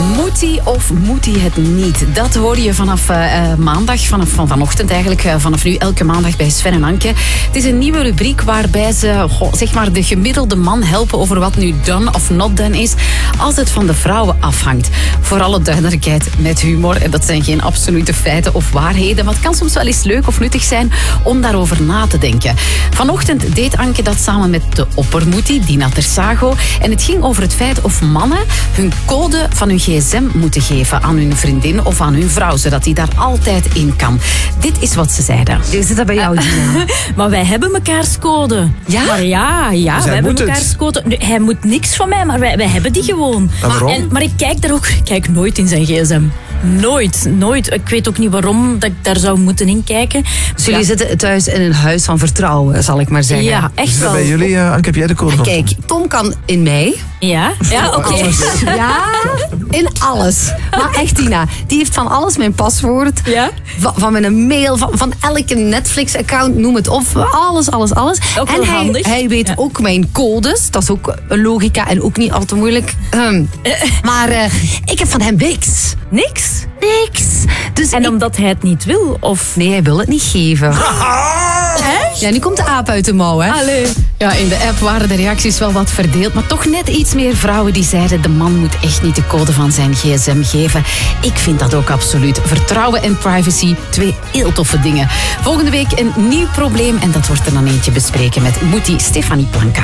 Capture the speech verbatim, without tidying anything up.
Moet hij of moet hij het niet? Dat hoor je vanaf uh, maandag, vanaf van vanochtend eigenlijk, uh, vanaf nu elke maandag bij Sven en Anke. Het is een nieuwe rubriek waarbij ze goh, zeg maar de gemiddelde man helpen over wat nu done of not done is, als het van de vrouwen afhangt. Voor alle duidelijkheid met humor. En dat zijn geen absolute feiten of waarheden, maar het kan soms wel eens leuk of nuttig zijn om daarover na te denken. Vanochtend deed Anke dat samen met de oppermoetie, Dina Tersago. En het ging over het feit of mannen hun code van hun gsm moeten geven aan hun vriendin of aan hun vrouw, zodat die daar altijd in kan. Dit is wat ze zeiden. Zit dat bij jou, Dina? Maar wij hebben mekaars code. Ja? Maar ja, ja Dus wij hij hebben moet mekaars het. code. Nu, hij moet niks van mij, maar wij, wij hebben die gewoon. En waarom? En, maar ik kijk daar ook ik kijk nooit in zijn gsm. Nooit, nooit. Ik weet ook niet waarom dat ik daar zou moeten inkijken. Dus jullie Ja. zitten thuis in een huis van vertrouwen, zal ik maar zeggen. Ja, echt Is dat wel. bij jullie, uh, Anke, heb jij de code van? Kijk, Tom kan in mij. Ja, ja oké. Ja, in alles. Maar echt, Dina, die heeft van alles mijn paswoord. Ja? Van, van mijn mail, van, van elke Netflix-account, noem het op. Alles, alles, alles. Ook en wel hij, handig. hij weet Ja. ook mijn codes. Dat is ook een logica en ook niet al te moeilijk. Hm. Maar uh, ik heb van hem niks. Niks? Niks. Dus En ik- omdat hij het niet wil? Of... Nee, hij wil het niet geven. Ja, nu komt de aap uit de mouw, hè? Allee. Ja, in de app waren de reacties wel wat verdeeld, maar toch net iets meer vrouwen die zeiden de man moet echt niet de code van zijn gsm geven. Ik vind dat ook absoluut. Vertrouwen en privacy, twee heel toffe dingen. Volgende week een nieuw probleem en dat wordt er dan eentje bespreken met Moetie Stefanie Planka.